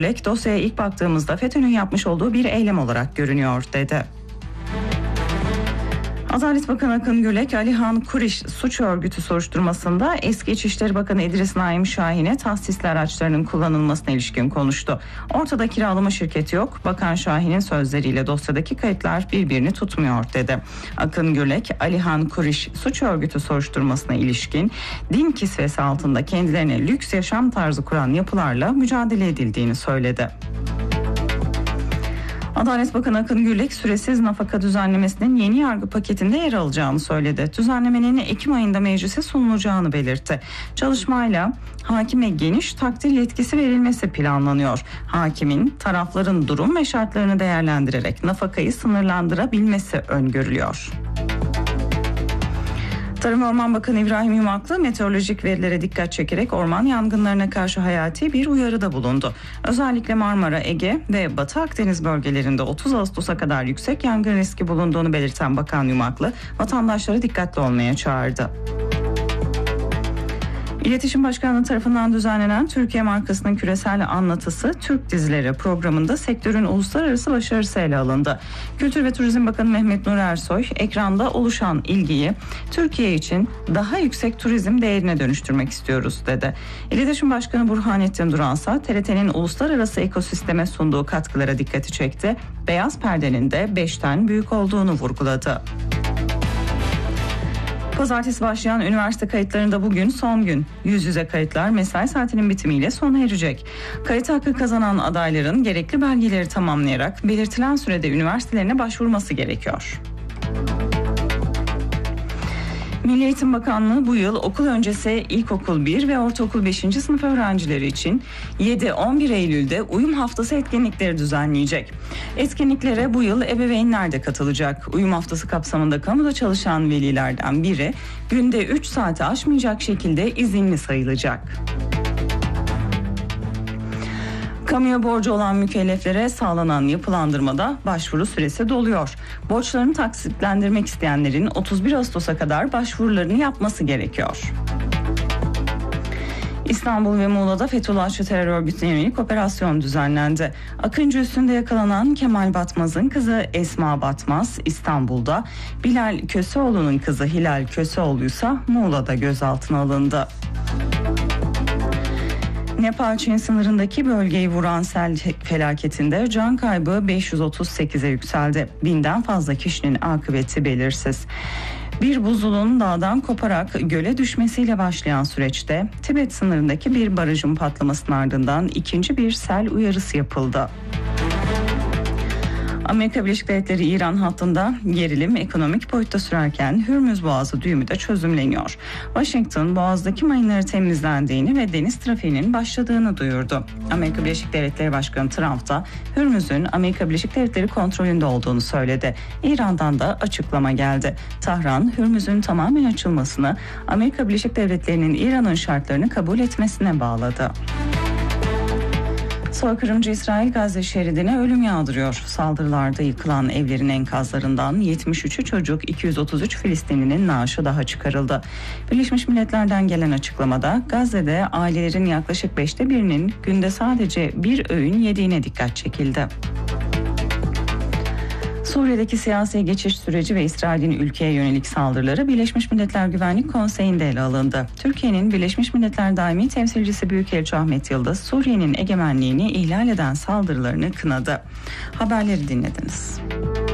Gülek, dosyaya ilk baktığımızda FETÖ'nün yapmış olduğu bir eylem olarak görünüyor dedi. Adalet Bakanı Akın Gürlek, Alihan Kuriş suç örgütü soruşturmasında eski İçişleri Bakanı İdris Naim Şahin'e tahsisli araçlarının kullanılmasına ilişkin konuştu. Ortada kiralama şirketi yok. Bakan Şahin'in sözleriyle dosyadaki kayıtlar birbirini tutmuyor dedi. Akın Gürlek, Alihan Kuriş suç örgütü soruşturmasına ilişkin din kisvesi altında kendilerine lüks yaşam tarzı kuran yapılarla mücadele edildiğini söyledi. Adalet Bakanı Akın Gürlek, süresiz nafaka düzenlemesinin yeni yargı paketinde yer alacağını söyledi. Düzenlemenin Ekim ayında meclise sunulacağını belirtti. Çalışmayla hakime geniş takdir yetkisi verilmesi planlanıyor. Hakimin tarafların durum ve şartlarını değerlendirerek nafakayı sınırlandırabilmesi öngörülüyor. Tarım ve Orman Bakanı İbrahim Yumaklı, meteorolojik verilere dikkat çekerek orman yangınlarına karşı hayati bir uyarıda bulundu. Özellikle Marmara, Ege ve Batı Akdeniz bölgelerinde 30 Ağustos'a kadar yüksek yangın riski bulunduğunu belirten Bakan Yumaklı, vatandaşları dikkatli olmaya çağırdı. İletişim Başkanlığı tarafından düzenlenen Türkiye markasının küresel anlatısı Türk Dizileri programında sektörün uluslararası başarısı ele alındı. Kültür ve Turizm Bakanı Mehmet Nur Ersoy, ekranda oluşan ilgiyi Türkiye için daha yüksek turizm değerine dönüştürmek istiyoruz dedi. İletişim Başkanı Burhanettin Duransa, TRT'nin uluslararası ekosisteme sunduğu katkılara dikkati çekti. Beyaz perdenin de 5'ten büyük olduğunu vurguladı. Pazartesi başlayan üniversite kayıtlarında bugün son gün. Yüz yüze kayıtlar mesai saatinin bitimiyle sona erecek. Kayıt hakkı kazanan adayların gerekli belgeleri tamamlayarak belirtilen sürede üniversitelerine başvurması gerekiyor. Milli Eğitim Bakanlığı bu yıl okul öncesi ilkokul 1 ve ortaokul 5. sınıf öğrencileri için 7-11 Eylül'de uyum haftası etkinlikleri düzenleyecek. Etkinliklere bu yıl ebeveynler de katılacak. Uyum haftası kapsamında kamuda çalışan velilerden biri günde 3 saati aşmayacak şekilde izinli sayılacak. Kamuya borcu olan mükelleflere sağlanan yapılandırmada başvuru süresi doluyor. Borçlarını taksitlendirmek isteyenlerin 31 Ağustos'a kadar başvurularını yapması gerekiyor. İstanbul ve Muğla'da Fethullahçı terör örgütüne yönelik operasyon düzenlendi. Akıncı üstünde yakalanan Kemal Batmaz'ın kızı Esma Batmaz İstanbul'da, Bilal Köseoğlu'nun kızı Hilal Köseoğlu ise Muğla'da gözaltına alındı. Nepal-Çin sınırındaki bölgeyi vuran sel felaketinde can kaybı 538'e yükseldi. 1000'den fazla kişinin akıbeti belirsiz. Bir buzulun dağdan koparak göle düşmesiyle başlayan süreçte Tibet sınırındaki bir barajın patlamasının ardından ikinci bir sel uyarısı yapıldı. Amerika Birleşik Devletleri İran hattında gerilim ekonomik boyutta sürerken Hürmüz Boğazı düğümü de çözümleniyor. Washington, Boğaz'daki mayınları temizlendiğini ve deniz trafiğinin başladığını duyurdu. Amerika Birleşik Devletleri Başkanı Trump da Hürmüz'ün Amerika Birleşik Devletleri kontrolünde olduğunu söyledi. İran'dan da açıklama geldi. Tahran, Hürmüz'ün tamamen açılmasını Amerika Birleşik Devletleri'nin İran'ın şartlarını kabul etmesine bağladı. Soykırımcı İsrail Gazze şeridine ölüm yağdırıyor. Saldırılarda yıkılan evlerin enkazlarından 73'ü çocuk, 233 Filistinlinin naaşı daha çıkarıldı. Birleşmiş Milletler'den gelen açıklamada Gazze'de ailelerin yaklaşık 5'te birinin günde sadece bir öğün yediğine dikkat çekildi. Suriye'deki siyasi geçiş süreci ve İsrail'in ülkeye yönelik saldırıları Birleşmiş Milletler Güvenlik Konseyi'nde ele alındı. Türkiye'nin Birleşmiş Milletler Daimi Temsilcisi Büyükelçi Ahmet Yıldız, Suriye'nin egemenliğini ihlal eden saldırılarını kınadı. Haberleri dinlediniz.